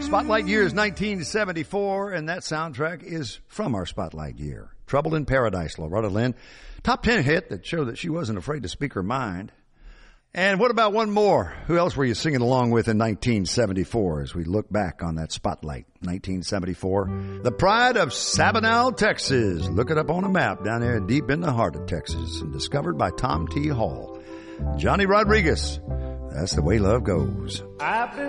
Spotlight year is 1974, and that soundtrack is from our Spotlight year. Trouble in Paradise, Loretta Lynn. Top 10 hit that showed that she wasn't afraid to speak her mind. And what about one more? Who else were you singing along with in 1974 as we look back on that Spotlight? 1974, The Pride of Sabinal, Texas. Look it up on a map down there deep in the heart of Texas and discovered by Tom T. Hall. Johnny Rodriguez. That's the way love goes.